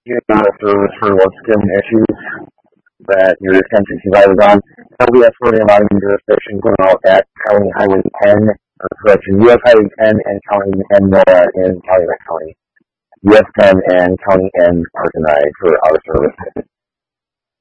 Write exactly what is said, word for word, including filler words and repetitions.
you know, service for what's given issues that your attention provided on. L B S forty allowing jurisdiction going out at County Highway ten, or correction, U S Highway ten and County and Nora in Calumet County. U S ten and County and Park and I for our service.